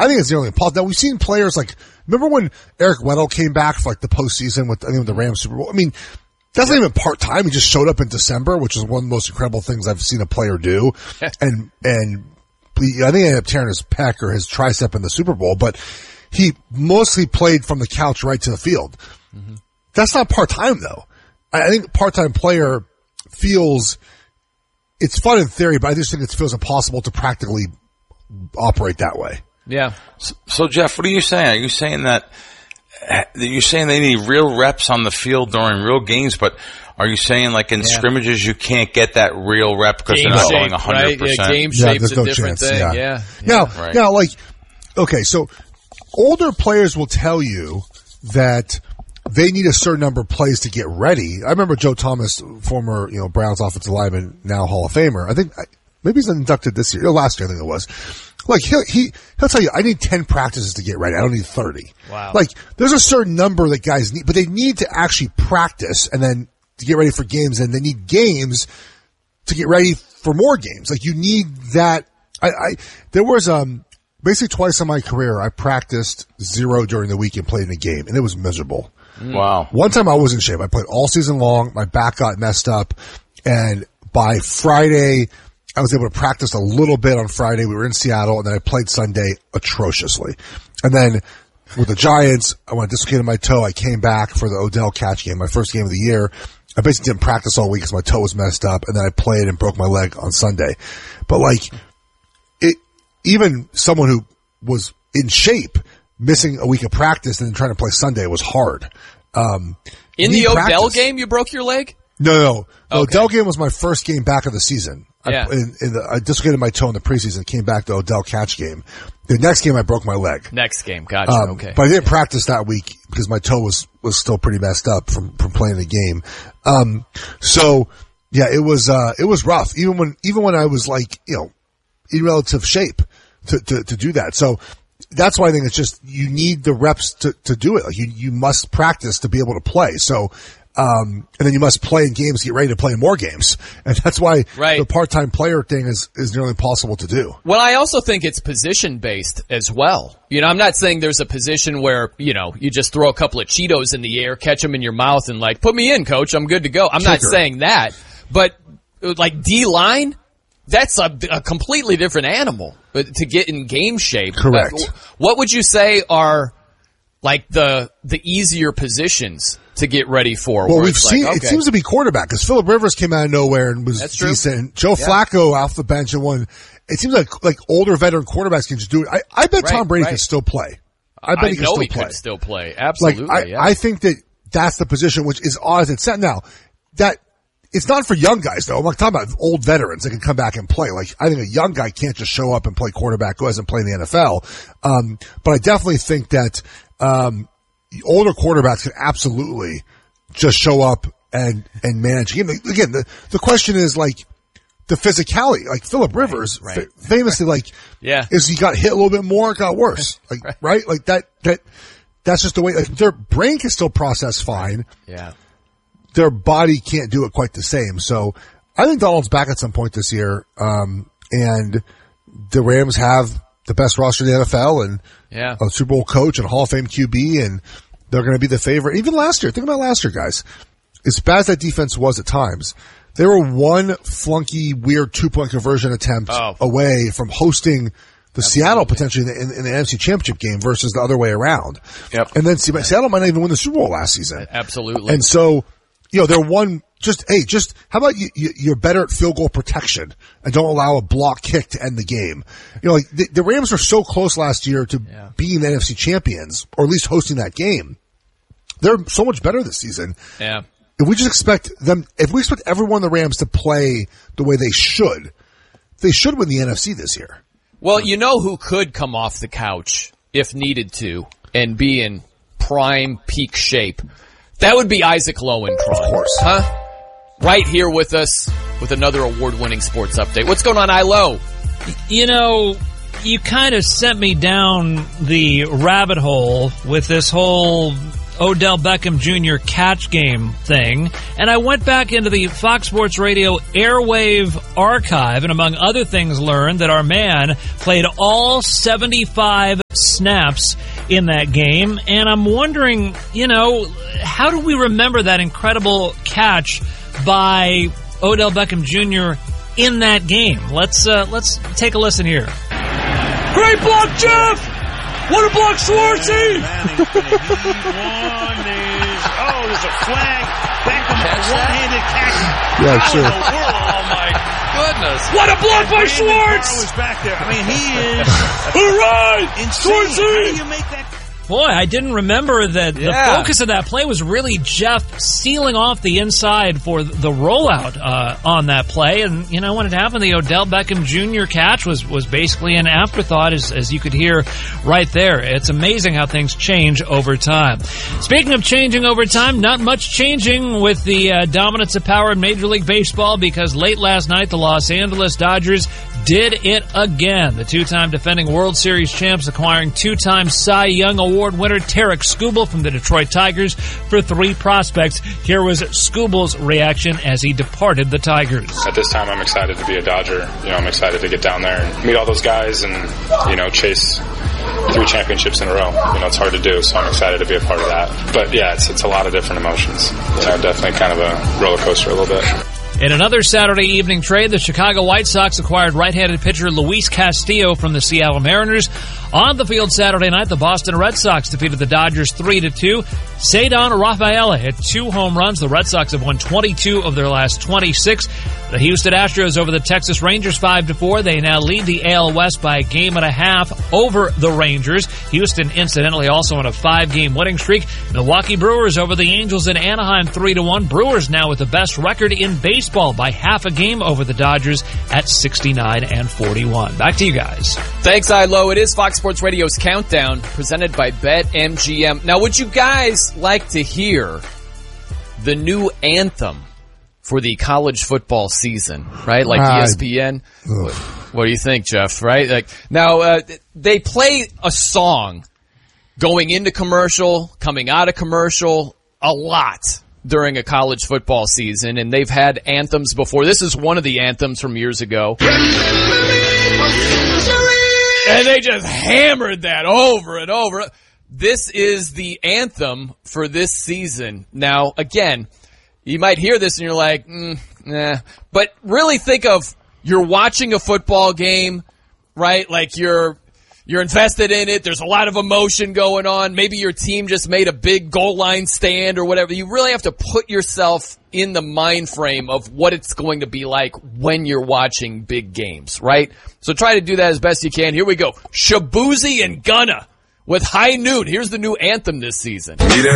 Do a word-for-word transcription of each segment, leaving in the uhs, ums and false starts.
I think it's the only positive. Now, we've seen players like, remember when Eric Weddle came back for like the postseason with, I think, the Rams Super Bowl? I mean, that's not even part-time. He just showed up in December, which is one of the most incredible things I've seen a player do. and, and I think he ended up tearing his pec or his tricep in the Super Bowl, but he mostly played from the couch right to the field. Mm-hmm. That's not part-time though. I think part-time player feels, it's fun in theory, but I just think it feels impossible to practically operate that way. Yeah. So, so Jeff, what are you saying? Are you saying that, that you're saying they need real reps on the field during real games, but are you saying like in yeah. scrimmages you can't get that real rep because they're not shape, going one hundred percent? Right? Yeah, game yeah, shape's a no different chance. thing. Yeah. Yeah. yeah. Now, right. now, like, okay, so older players will tell you that they need a certain number of plays to get ready. I remember Joe Thomas, former, you know, Browns offensive lineman, now Hall of Famer. I think, maybe he's inducted this year, or last year I think it was. Like, he'll, he, he'll tell you, I need ten practices to get ready. I don't need thirty. Wow. Like, there's a certain number that guys need, but they need to actually practice and then to get ready for games, and they need games to get ready for more games. Like, you need that. I, I, there was, um, basically twice in my career, I practiced zero during the week and played in a game, and it was miserable. Wow. One time I was in shape. I played all season long. My back got messed up. And by Friday, I was able to practice a little bit on Friday. We were in Seattle, and then I played Sunday atrociously. And then with the Giants, I went dislocated my toe. I came back for the Odell catch game, my first game of the year. I basically didn't practice all week because my toe was messed up, and then I played and broke my leg on Sunday. But like, it, even someone who was in shape, missing a week of practice and then trying to play Sunday was hard. Um, in the Odell practice. game, you broke your leg? No, no. The okay. Odell game was my first game back of the season. Yeah. I, in, in the, I dislocated my toe in the preseason, came back to Odell catch game. The next game I broke my leg. Next game, gotcha, Um, okay. But I didn't practice that week because my toe was, was still pretty messed up from, from playing the game. Um, so yeah, it was, uh, it was rough. Even when, even when I was like, you know, in relative shape to, to, to do that. So, that's why I think it's just, you need the reps to, to do it. Like you, you must practice to be able to play. So, um, and then you must play in games, get ready to play in more games. And that's why right. the part-time player thing is, is nearly impossible to do. Well, I also think it's position based as well. You know, I'm not saying there's a position where, you know, you just throw a couple of Cheetos in the air, catch them in your mouth and like, put me in, coach, I'm good to go. I'm Kicker. not saying that, but like D-line, that's a, a completely different animal. But to get in game shape, correct. Uh, what would you say are like the the easier positions to get ready for? Well, we've seen like, okay. it seems to be quarterback because Phillip Rivers came out of nowhere and was That's true. decent. Joe yeah. Flacco off the bench and won. It seems like like older veteran quarterbacks can just do it. I, I bet right, Tom Brady right. can still play. I bet I he can know still he play. could still play. Absolutely. Like I, yeah. I think that that's the position which is odd as it's set now. That. It's not for young guys though. I'm like talking about old veterans that can come back and play. Like I think a young guy can't just show up and play quarterback who hasn't played in the N F L. Um, but I definitely think that, um, older quarterbacks can absolutely just show up and, and manage. Again, again the, the question is like the physicality, like Phillip Rivers right, right. f- famously like, yeah, is he got hit a little bit more? It got worse. Like, right. right? Like that, that, that's just the way, like their brain can still process fine. Yeah. Their body can't do it quite the same. So I think Donald's back at some point this year. Um, and the Rams have the best roster in the N F L and yeah. a Super Bowl coach and Hall of Fame Q B. And they're going to be the favorite. Even last year, think about last year, guys. As bad as that defense was at times, they were one flunky, weird two point conversion attempt oh. away from hosting the Absolutely. Seattle potentially in the, in the N F C Championship game versus the other way around. Yep. And then Seattle might not even win the Super Bowl last season. Absolutely. And so, you know, they're one, just, hey, just, how about you, you, you're better at field goal protection and don't allow a block kick to end the game. You know, like, the, the Rams were so close last year to yeah. being the N F C champions, or at least hosting that game. They're so much better this season. Yeah. If we just expect them, if we expect everyone in the Rams to play the way they should, they should win the N F C this year. Well, you know who could come off the couch if needed to and be in prime peak shape? That would be Isaac Lowenkron. Of course. Huh? Right here with us with another award-winning sports update. What's going on, I-Lo? You know, you kind of sent me down the rabbit hole with this whole Odell Beckham Junior catch game thing, and I went back into the Fox Sports Radio airwave archive, and among other things learned that our man played all seventy-five snaps in that game, and I'm wondering, you know, how do we remember that incredible catch by Odell Beckham Junior in that game? Let's uh, let's take a listen here. Great block, Jeff! What a block, Schwartzy! Oh, there's a flag. Beckham, one-handed catch. Yeah, sure. Oh, my goodness. What a block by Schwartz! Was back there. I mean, he is all right, insane. Schwartzy! How do you make that? Boy, I didn't remember that Yeah. the focus of that play was really Jeff sealing off the inside for the rollout uh, on that play. And, you know, when it happened, the Odell Beckham Junior catch was, was basically an afterthought, as, as you could hear right there. It's amazing how things change over time. Speaking of changing over time, not much changing with the uh, dominance of power in Major League Baseball, because late last night, the Los Angeles Dodgers did it again. The two-time defending World Series champs acquiring two-time Cy Young Award winner Tarek Skubal from the Detroit Tigers for three prospects. Here was Skubal's reaction as he departed the Tigers. At this time, I'm excited to be a Dodger. You know, I'm excited to get down there and meet all those guys and, you know, chase three championships in a row. You know, it's hard to do, so I'm excited to be a part of that. But yeah, it's it's a lot of different emotions. You know, definitely kind of a roller coaster a little bit. In another Saturday evening trade, the Chicago White Sox acquired right-handed pitcher Luis Castillo from the Seattle Mariners. On the field Saturday night, the Boston Red Sox defeated the Dodgers three to two. Cedar Rafaela hit two home runs. The Red Sox have won twenty-two of their last twenty-six. The Houston Astros over the Texas Rangers five to four. They now lead the A L West by a game and a half over the Rangers. Houston, incidentally, also on a five-game winning streak. Milwaukee Brewers over the Angels in Anaheim three to one. Brewers now with the best record in baseball by half a game over the Dodgers at sixty-nine and forty-one. Back to you guys. Thanks, Ilo. It is Fox Sports Radio's Countdown, presented by BetMGM. Now, would you guys like to hear the new anthem for the college football season, right? Like uh, E S P N. What, what do you think, Jeff? Right? Like now, uh, they play a song going into commercial, coming out of commercial, a lot during a college football season, and they've had anthems before. This is one of the anthems from years ago. And they just hammered that over and over. This is the anthem for this season. Now, again, you might hear this and you're like, mm, nah. But really think of, you're watching a football game, right? Like you're, you're invested in it. There's a lot of emotion going on. Maybe your team just made a big goal line stand or whatever. You really have to put yourself in the mind frame of what it's going to be like when you're watching big games, right? So try to do that as best you can. Here we go. Shabuzi and Gunna with High Noon. Here's the new anthem this season.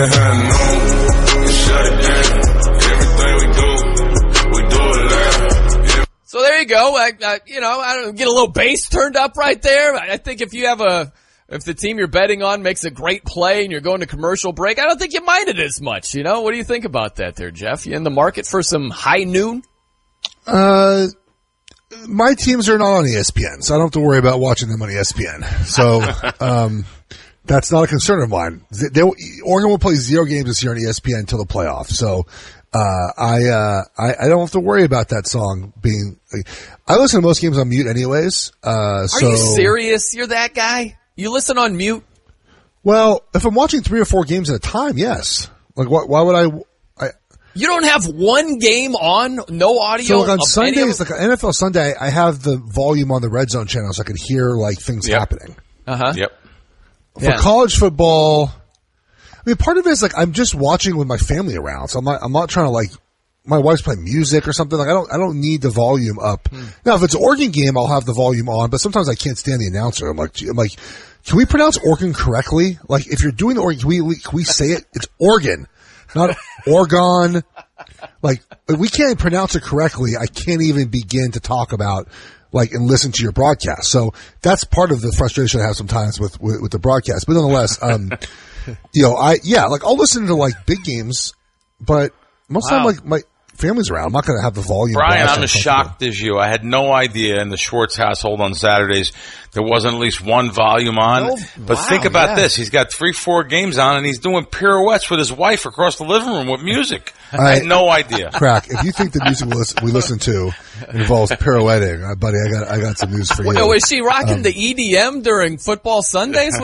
So there you go. I, I, you know, I don't know, get a little bass turned up right there. I think if you have a, if the team you're betting on makes a great play and you're going to commercial break, I don't think you mind it as much. You know, what do you think about that there, Jeff? You in the market for some High Noon? Uh, my teams are not on E S P N, so I don't have to worry about watching them on E S P N. So, um, that's not a concern of mine. They, they, Oregon will play zero games this year on E S P N until the playoffs. So, uh, I, uh, I, I don't have to worry about that song being, like, I listen to most games on mute anyways. Uh, Are so, you serious? You're that guy? You listen on mute? Well, if I'm watching three or four games at a time, yes. Like, why, why would I, I, You don't have one game on, no audio? so like on of Sundays, any of- like on N F L Sunday, I have the volume on the Red Zone channel so I can hear like things Yep. happening. Uh-huh. Yep. For Yeah. college football, I mean, part of it is like I'm just watching with my family around, so I'm not. I'm not trying to like. My wife's playing music or something. Like I don't. I don't need the volume up. Hmm. Now, if it's an Oregon game, I'll have the volume on. But sometimes I can't stand the announcer. I'm like, gee, I'm like, can we pronounce Oregon correctly? Like, if you're doing the Oregon, can we can we say it? It's Oregon, not Oregon. Like, we can't pronounce it correctly. I can't even begin to talk about. Like, and listen to your broadcast. So that's part of the frustration I have sometimes with, with, with the broadcast. But nonetheless, um, you know, I, yeah, like I'll listen to like big games, but most Wow. of the time, like my, families around. I'm not going to have the volume. Brian, blast I'm as on shocked as you. I had no idea in the Schwartz household on Saturdays there wasn't at least one volume on. Oh, but wow, think about yeah. this. He's got three, four games on, and he's doing pirouettes with his wife across the living room with music. I, I- had no idea. Crack. If you think the music we listen, we listen to involves pirouetting, uh, buddy, I got I got some news for you. Well, is she rocking the E D M during football Sundays?